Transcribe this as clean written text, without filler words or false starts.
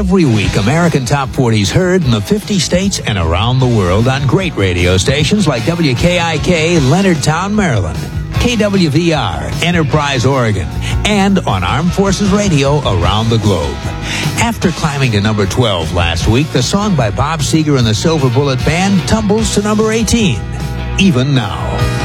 Every week, American Top 40's heard in the 50 states and around the world on great radio stations like WKIK, Leonardtown, Maryland, KWVR, Enterprise, Oregon, and on Armed Forces Radio around the globe. After climbing to number 12 last week, the song by Bob Seger and the Silver Bullet Band tumbles to number 18. Even Now.